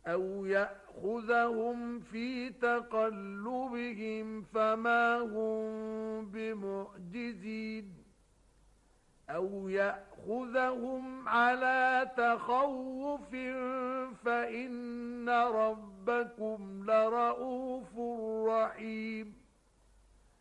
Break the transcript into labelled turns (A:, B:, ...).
A: أو يأخذهم في تقلبهم فما هم بمعجزين أو يأخذهم على تخوف فإن ربكم لرءوف رحيم